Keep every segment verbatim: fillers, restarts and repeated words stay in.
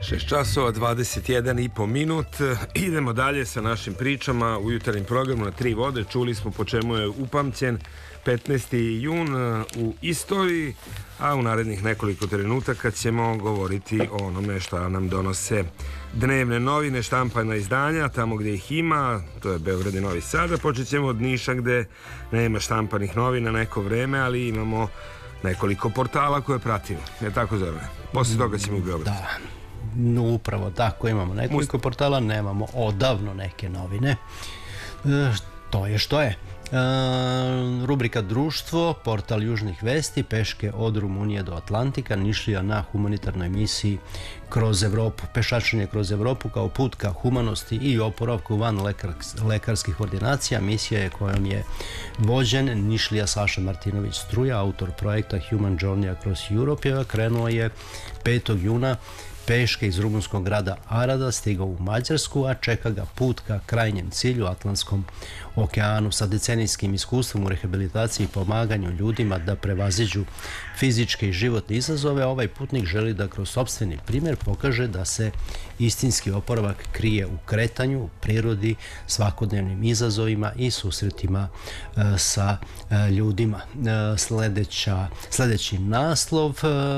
šest časova, dvadeset jedan i po minut. Idemo dalje sa našim pričama u jutarnjem programu Na tri vode. Čuli smo po čemu je upamćen petnaesti jun u istoriji, a u narednih nekoliko trenutaka ćemo govoriti o onome šta nam donose dnevne novine, štampana izdanja, tamo gdje ih ima, to je Beograd i Novi Sad. Počet ćemo od Niša gdje nema štampanih novina neko vreme, ali imamo nekoliko portala koje pratimo. Je tako, Zorane? Poslije toga ćemo u Beograd. Da, no, upravo tako, imamo nekoliko Must... portala, nemamo odavno neke novine. E, to je što je. E, rubrika Društvo, portal Južnih vesti, peške od Rumunije do Atlantika, Nišlija na humanitarnoj misiji kroz Evropu. Pešačenje kroz Evropu kao put ka humanosti i oporavku van lekar, lekarskih ordinacija. Misija je kojom je vođen Nišlija Saša Martinović Struja, autor projekta Human Journey Across Europe. Krenuo je petog juna peške iz rumunskog grada Arada, stigao u Mađarsku, a čeka ga put ka krajnjem cilju, Atlantskom okeanu. Sa decenijskim iskustvom u rehabilitaciji i pomaganju ljudima da prevaziđu fizičke i životne izazove, ovaj putnik želi da kroz sopstveni primjer pokaže da se istinski oporavak krije u kretanju, u prirodi, svakodnevnim izazovima i susretima e, sa e, ljudima. E, sljedeća, sljedeći naslov,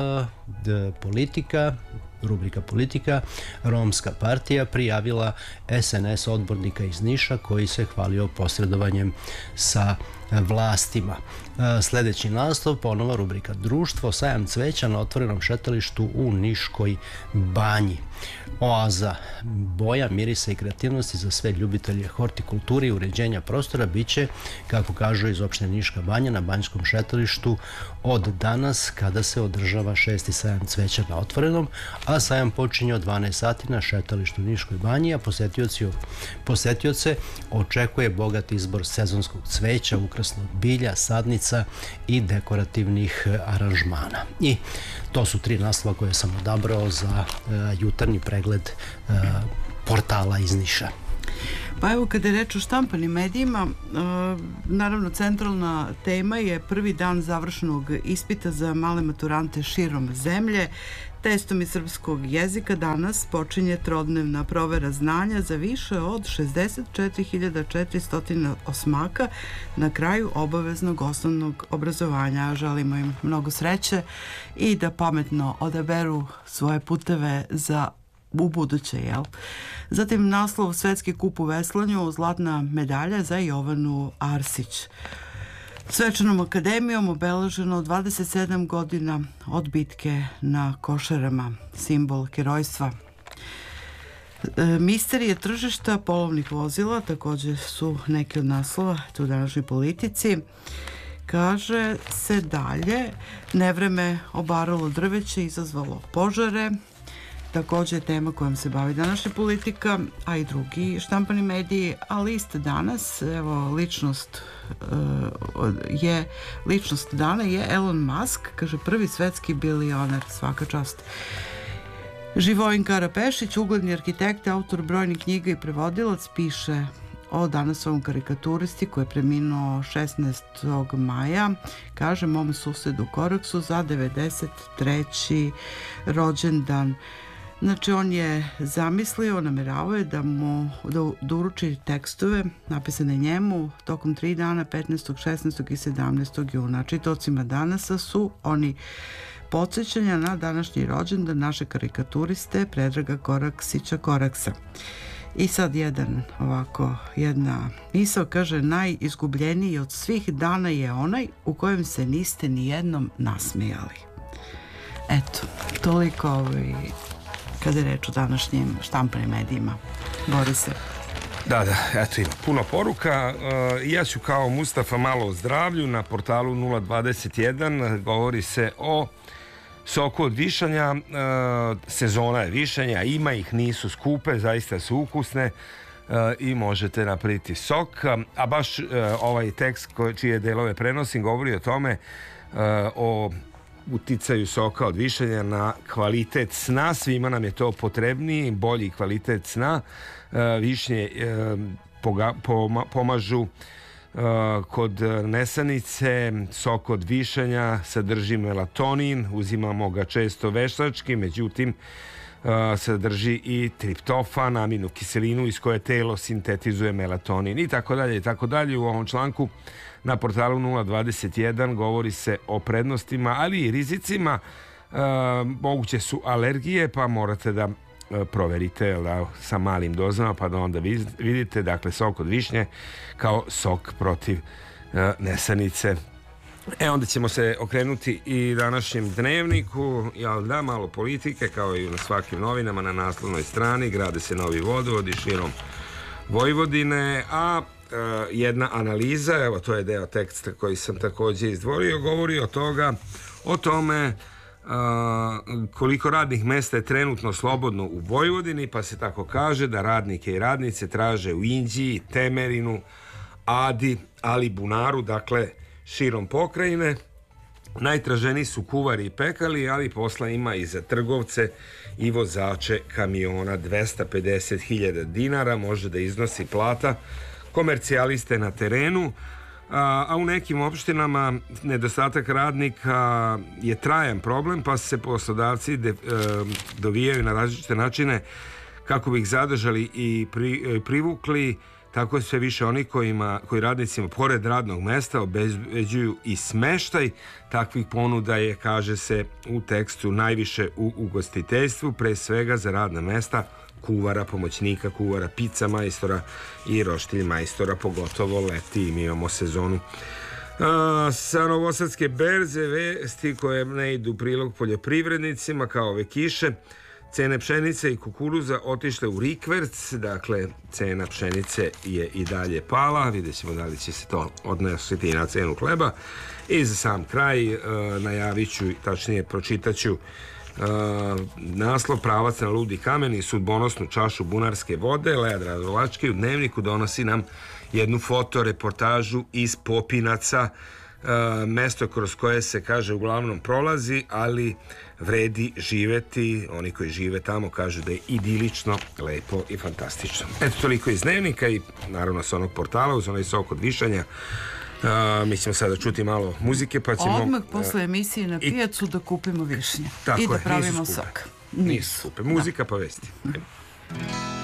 e, politika, rubrika Politika, Romska partija prijavila es en es odbornika iz Niša koji se hvalio posredovanjem sa vlastima. Sljedeći naslov, ponovo rubrika Društvo, sajam cveća na otvorenom šetalištu u Niškoj banji. Oaza boja, mirisa i kreativnosti za sve ljubitelje hortikulture i uređenja prostora biće, kako kažu iz opštine Niška banja, na banjskom šetalištu od danas kada se održava šesti sajam cveća na otvorenom, a sajam počinje od dvanaest sati na šetalištu u Niškoj banji, a posetioci, posetioce očekuje bogat izbor sezonskog cveća, ukrasnog bilja, sadnica i dekorativnih aranžmana. I to su tri naslova koje sam odabrao za uh, jutarnji pregled uh, portala iz Niša. Pa evo, kada je reč o štampanim medijima, uh, naravno centralna tema je prvi dan završnog ispita za male maturante širom zemlje. Testom iz srpskog jezika danas počinje trodnevna provera znanja za više od šezdeset četiri hiljade četiristo osmaka na kraju obaveznog osnovnog obrazovanja. Želimo im mnogo sreće i da pametno odaberu svoje puteve za u buduće, jel? Zatim naslov Svetski kup u veslanju, zlatna medalja za Jovanu Arsić. Svečanom akademijom obeleženo dvadeset sedam godina od bitke na Košarama, simbol herojstva. E, misterije tržišta polovnih vozila također su neki od naslova u današnjoj Politici. Kaže se dalje, nevreme obaralo drveće, izazvalo požare. Također je tema kojom se bavi današnja Politika, a i drugi štampani mediji, a list danas, evo, ličnost uh, je, ličnost dana je Elon Musk, kaže prvi svetski bilioner, svaka čast. Živojin Karapešić, ugledni arhitekt, autor brojnih knjiga i prevodilac, piše o danasovom karikaturisti koji je preminuo šesnaestog maja. Kaže, mom susedu Koraksu za devedeset treći rođendan. Znači, on je zamislio, nameravao je da mu da, da uruči tekstove napisane njemu tokom tri dana, petnaestog, šesnaestog i sedamnaestog juna. Čitocima danasa su oni podsjećanja na današnji rođendan naše karikaturiste Predraga Koraksića Koraksa. I sad jedan ovako, jedna misao, kaže, najizgubljeniji od svih dana je onaj u kojem se niste ni jednom nasmijali. Eto, toliko ovaj, kada je reč o današnjim štampanim medijima. Borise. Da, da, eto ima puno poruka. Uh, ja ću kao Mustafa malo o zdravlju. Na portalu nula dvadeset jedan govori se o soku od višanja. Uh, sezona je višanja, ima ih, nisu skupe, zaista su ukusne uh, i možete napraviti sok. A baš uh, ovaj tekst koji, čije delove prenosim govori o tome, uh, o uticaju soka od višanja na kvalitet sna. Svima nam je to potrebniji, bolji kvalitet sna. Višnje pomažu kod nesanice. Sok od višanja sadrži melatonin, uzimamo ga često veštački, međutim sadrži i triptofan, aminu kiselinu iz koje telo sintetizuje melatonin i tako dalje i tako dalje. U ovom članku na portalu nula dvadeset jedan govori se o prednostima, ali i rizicima. E, moguće su alergije, pa morate da e, proverite da, sa malim dozama, pa da onda vidite, dakle, sok od višnje kao sok protiv e, nesanice. E, onda ćemo se okrenuti i današnjem dnevniku, ja da, malo politike, kao i na svakim novinama. Na naslovnoj strani grade se novi vodovodi širom Vojvodine, a e, jedna analiza, evo to je deo teksta koji sam također izdvorio, govori o toga, o tome e, koliko radnih mesta je trenutno slobodno u Vojvodini, pa se tako kaže da radnike i radnice traže u Inđiji, Temerinu, Adi, Alibunaru, dakle širom pokrajine. Najtraženiji su kuvari i pekari, ali posla ima i za trgovce i vozače kamiona. Dvesta pedeset hiljada dinara može da iznosi plata komercijaliste na terenu, a, a u nekim opštinama nedostatak radnika je trajan problem, pa se poslodavci de, e, dovijaju na različite načine kako bi ih zadržali i pri, e, privukli. Tako je sve više oni kojima, koji radnicima pored radnog mesta obezbeđuju i smeštaj. Takvih ponuda je, kaže se u tekstu, najviše u ugostiteljstvu, pre svega za radna mesta kuvara, pomoćnika kuvara, pizza majstora i roštilj majstora, pogotovo leti, mi imamo sezonu. A, sa novosadske berze vesti koje ne idu u prilog poljoprivrednicima, kao ove kiše. Cene pšenice i kukuruza otišle u rikverc, dakle cena pšenice je i dalje pala, vidjet ćemo da li će se to odnositi na cenu hleba. I za sam kraj e, najavit ću, tačnije pročitaću e, naslov: pravac na Ludi kamen i sudbonosnu čašu bunarske vode. Lea Radovački u Dnevniku donosi nam jednu fotoreportažu iz Popinaca, e, mesto kroz koje se, kaže, uglavnom prolazi, ali vredi živeti. Oni koji žive tamo kažu da je idilično, lepo i fantastično. Eto, toliko iz Dnevnika i naravno sa onog portala uz onaj sok od višanja. Uh, mi ćemo sada čuti malo muzike, pa ćemo odmah posle emisije na pijacu i, da kupimo višnje i da je, pravimo sok. Nisu skupe. Muzika pa vesti.